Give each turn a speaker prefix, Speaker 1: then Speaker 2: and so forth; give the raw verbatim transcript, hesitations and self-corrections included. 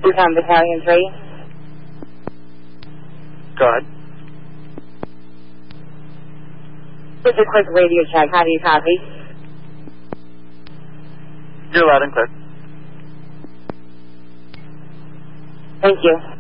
Speaker 1: Recon Battalion three.
Speaker 2: Go ahead.
Speaker 1: Just a quick radio check. How do you copy?
Speaker 2: You're loud and clear.
Speaker 1: Thank you.